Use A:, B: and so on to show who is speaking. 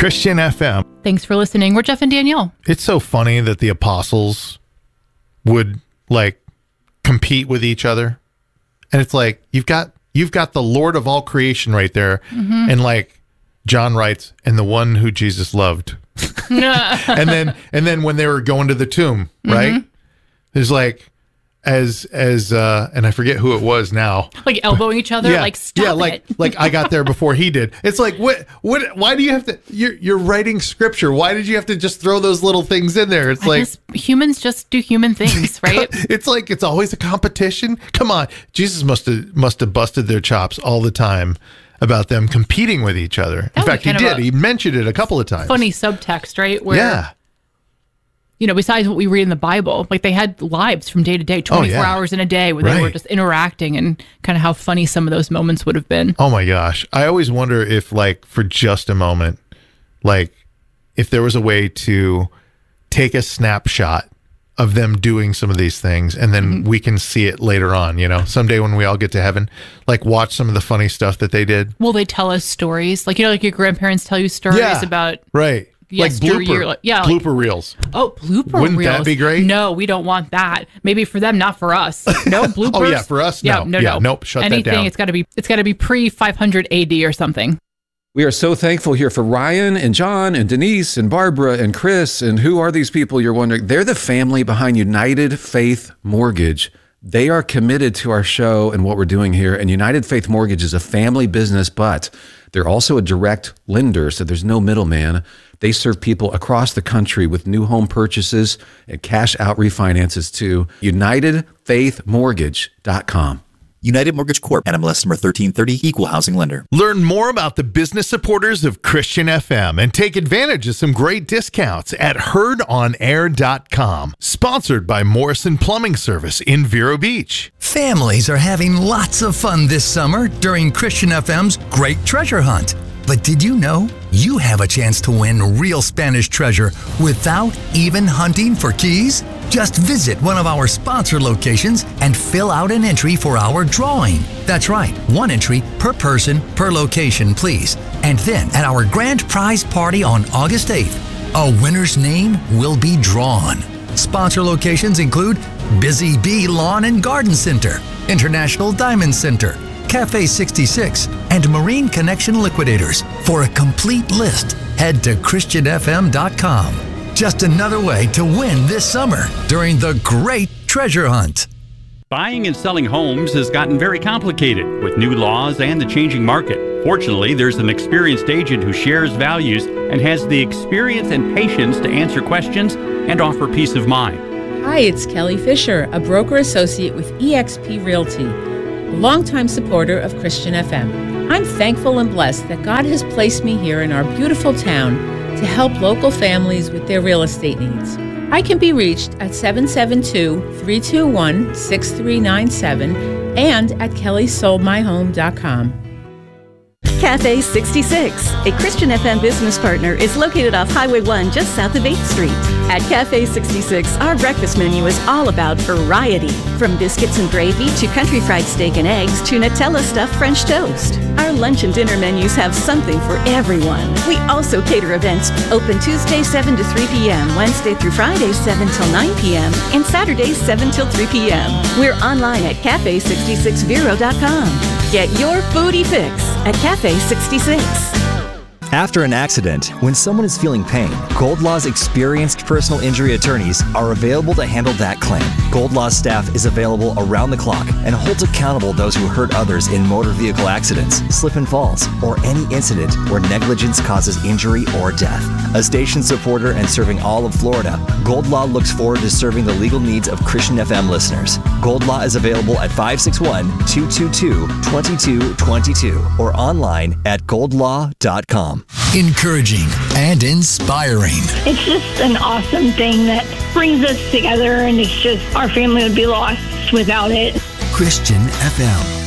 A: Christian FM.
B: Thanks for listening. We're Jeff and Danielle.
A: It's so funny that the apostles would compete with each other. And it's like, you've got the Lord of all creation right there. Mm-hmm. And John writes, and the one who Jesus loved. and then when they were going to the tomb, right? Mm-hmm. There's and I forget who it was now.
B: Elbowing each other, stop it.
A: I got there before he did. It's like, what, why do you have to, you're writing scripture. Why did you have to just throw those little things in there? It's
B: humans just do human things, right?
A: It's always a competition. Come on. Jesus must have busted their chops all the time about them competing with each other. In fact, he did. He mentioned it a couple of times.
B: Funny subtext, right? Where, besides what we read in the Bible, they had lives from day to day, 24 hours in a day where they were just interacting, and kind of how funny some of those moments would have been.
A: Oh my gosh. I always wonder if for just a moment, if there was a way to take a snapshot of them doing some of these things, and then we can see it later on, someday when we all get to heaven, watch some of the funny stuff that they did.
B: Will they tell us stories? Your grandparents tell you stories about...
A: Right. Blooper reels.
B: Oh, blooper reels.
A: Wouldn't that be great?
B: No, we don't want that. Maybe for them, not for us. No bloopers.
A: Oh yeah, for us, no.
B: No.
A: Nope, shut that down.
B: It's got to be pre 500 AD or something.
C: We are so thankful here for Ryan and John and Denise and Barbara and Chris. And who are these people, you're wondering? They're the family behind United Faith Mortgage. They are committed to our show and what we're doing here. And United Faith Mortgage is a family business, but they're also a direct lender, so there's no middleman. They serve people across the country with new home purchases and cash out refinances too. UnitedFaithMortgage.com.
D: United Mortgage Corp. NMLS number 1330, Equal Housing Lender.
A: Learn more about the business supporters of Christian FM and take advantage of some great discounts at HeardOnAir.com. Sponsored by Morrison Plumbing Service in Vero Beach.
E: Families are having lots of fun this summer during Christian FM's Great Treasure Hunt. But did you know you have a chance to win real Spanish treasure without even hunting for keys? Just visit one of our sponsor locations and fill out an entry for our drawing. That's right, one entry per person per location, please. And then at our grand prize party on August 8th, a winner's name will be drawn. Sponsor locations include Busy Bee Lawn and Garden Center, International Diamond Center, Cafe 66, and Marine Connection Liquidators. For a complete list, head to ChristianFM.com. Just another way to win this summer during the Great Treasure Hunt.
F: Buying and selling homes has gotten very complicated with new laws and the changing market. Fortunately, there's an experienced agent who shares values and has the experience and patience to answer questions and offer peace of mind.
G: Hi, it's Kelly Fisher, a broker associate with eXp Realty, a longtime supporter of Christian FM. I'm thankful and blessed that God has placed me here in our beautiful town to help local families with their real estate needs. I can be reached at 772-321-6397 and at kellysoldmyhome.com.
H: Cafe 66, a Christian FM business partner, is located off Highway 1 just south of 8th Street. At Cafe 66, our breakfast menu is all about variety, from biscuits and gravy to country fried steak and eggs to Nutella stuffed French toast. Our lunch and dinner menus have something for everyone. We also cater events, open Tuesdays 7 to 3 p.m., Wednesday through Friday 7 till 9 p.m., and Saturdays 7 till 3 p.m. We're online at cafe66vero.com. Get your foodie fix at Cafe 66.
I: After an accident, when someone is feeling pain, Gold Law's experienced personal injury attorneys are available to handle that claim. Gold Law's staff is available around the clock and holds accountable those who hurt others in motor vehicle accidents, slip and falls, or any incident where negligence causes injury or death. A station supporter and serving all of Florida, Gold Law looks forward to serving the legal needs of Christian FM listeners. Gold Law is available at 561-222-2222 or online at goldlaw.com.
E: Encouraging and inspiring.
J: It's just an awesome thing that brings us together, and it's just our family would be lost without it.
E: Christian FM.